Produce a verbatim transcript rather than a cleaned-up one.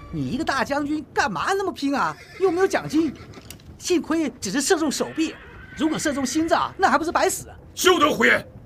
你一个大将军干嘛那么拼啊？又没有奖金，幸亏只是射中手臂，如果射中心脏，那还不是白死？ 休得胡言！